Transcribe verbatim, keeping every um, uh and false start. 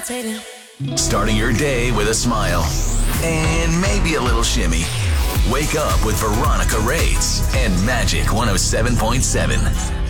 levitating. Starting your day with a smile and maybe a little shimmy. Wake up with Veronica Reyes and Magic one oh seven point seven.